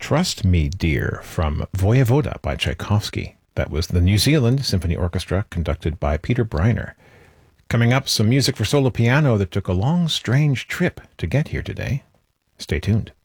Trust Me, Dear from Voyevoda by Tchaikovsky. That was the New Zealand Symphony Orchestra conducted by Peter Briner. Coming up, some music for solo piano that took a long, strange trip to get here today. Stay tuned.